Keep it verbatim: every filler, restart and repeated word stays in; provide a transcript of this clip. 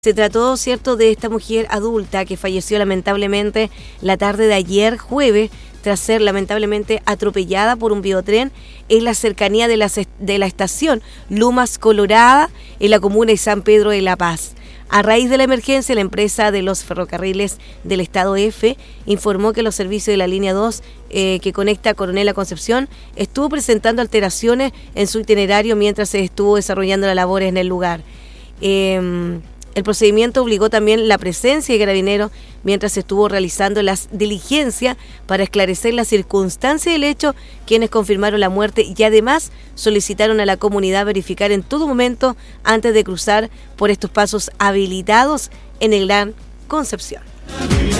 Se trató, cierto, de esta mujer adulta que falleció lamentablemente la tarde de ayer jueves tras ser lamentablemente atropellada por un biotren en la cercanía de la, de la estación Lomas Colorada en la comuna de San Pedro de la Paz. A raíz de la emergencia, la empresa de los ferrocarriles del Estado F informó que los servicios de la línea dos eh, que conecta Coronel a Concepción estuvo presentando alteraciones en su itinerario mientras se estuvo desarrollando las labores en el lugar. Eh, El procedimiento obligó también la presencia de carabineros mientras se estuvo realizando las diligencias para esclarecer las circunstancias del hecho, quienes confirmaron la muerte y además solicitaron a la comunidad verificar en todo momento antes de cruzar por estos pasos habilitados en el Gran Concepción.